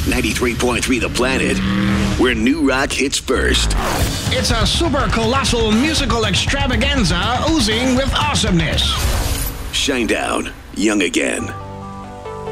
93.3 The Planet, where new rock hits first. It's a super colossal musical extravaganza oozing with awesomeness. Shinedown, Young Again.